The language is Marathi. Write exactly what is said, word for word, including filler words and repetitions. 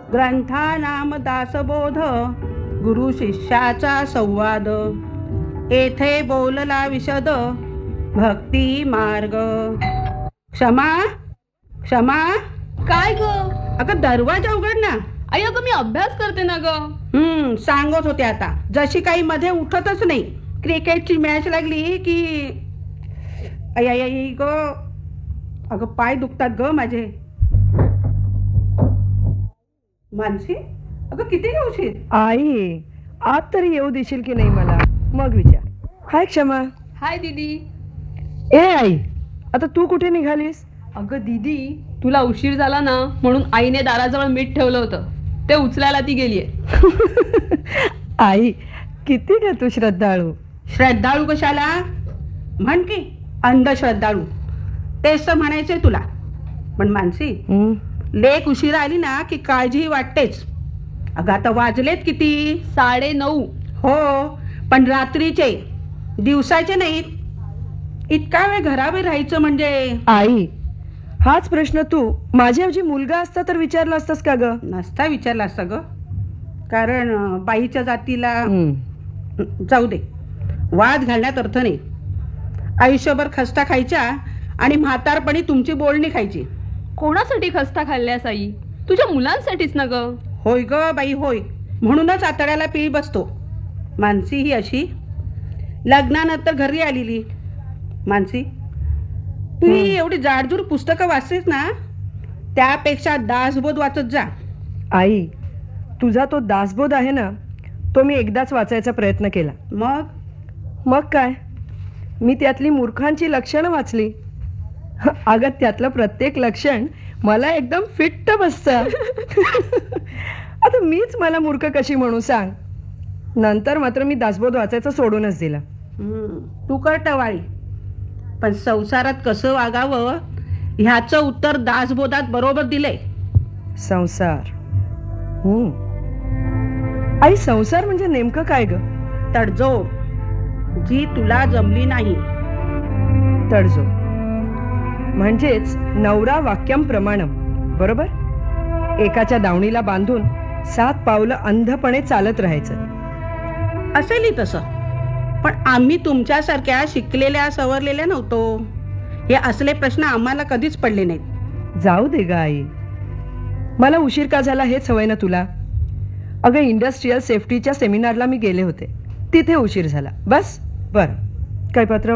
ग्रंथा नाम दासबोध, गुरु शिष्याचा संवाद. येथे बोलला विशद, भक्ती मार्ग. क्षमा क्षमा. काय ग? अगं दरवाजा उघड ना. आई अगं मी अभ्यास करते ना ग. हम्म सांगत होते आता. जशी काही मध्ये उठतच नाही. क्रिकेटची मॅच लागली की आई आई आई ग. अगं पाय दुखतात ग माझे. मानसी अगं किती उशीर. आई आत तरी येऊ देशील की नाही मला, मग विचार. हाय क्षमा. हाय दीदी. ए आई, आता तू कुठे निघालीस? अगं दीदी, तुला उशीर झाला ना म्हणून आईने दाराजवळ मीठ ठेवलं होतं, ते उचलायला ती गेलीये. आई किती ग तू श्रद्धाळू. श्रद्धाळू कशाला म्हण की, अंधश्रद्धाळू तेच तर म्हणायचंय तुला. पण मानसी, हं? लेक उशिरा आली ना की काळजी वाटतेच. अगं आता वाजलेत किती? साडे नऊ. हो पण रात्रीचे, दिवसाचे नाहीत. इतका वेळ घरावर राहायचं म्हणजे. आई हाच प्रश्न तू माझ्याऐवजी मुलगा असता तर विचारला असतास का ग? नसता विचारला असता ग. कारण अं, बाईच्या जातीला हं. जाऊ दे, वाद घालण्यात अर्थ नाही. आयुष्यभर खस्ता खायच्या आणि म्हातारपणी तुमची बोलणी खायची. कोणासाठी खस्ता खाल्ल्यास आई? तुझ्या मुलांसाठीच ना ग. होय ग बाई होय, म्हणूनच आतड्याला पिळी बसतो. मानसी ही अशी लग्नानंतर घरी आलेली. मानसी तू ही एवढी जाडजूड पुस्तकं वाचतेस ना, त्यापेक्षा दासबोध वाचत जा. आई तुझा तो दासबोध आहे ना, तो मी एकदाच वाचायचा प्रयत्न केला. मग मग काय, मी त्यातली मूर्खांची लक्षणं वाचली. अगं त्यातलं प्रत्येक लक्षण मला एकदम फिट्ट बसतं. आता मीच मला मूर्ख कशी म्हणू सांग. नंतर मात्र मी दासबोध वाचायचं सोडूनच दिलं. हम्म, तू कर टवाळी, पण संसारात कसं वागावं ह्याचं उत्तर दासबोधात बरोबर दिलंय. संसार. हम्म. आई संसार म्हणजे नेमकं काय ग? तडजोड जी तुला जमली नाही. तडजोड म्हणजेच नवरा वाक्यम प्रमाणम, बरोबर? एकाच्या दावणीला बांधून सात पावलं अंधपणे चालत राहायचं. असेलही तसं, पण आम्ही तुमच्यासारख्या शिकलेल्या सवरलेल्या नव्हतो. हे असले प्रश्न आम्हाला कधीच पडले नाहीत. जाऊ दे ग आई, मला उशीर का झाला हेच हवंय ना तुला? अगं इंडस्ट्रियल सेफ्टीच्या सेमिनारला मी गेले होते, तिथे उशीर झाला बस. बरं, काय पत्र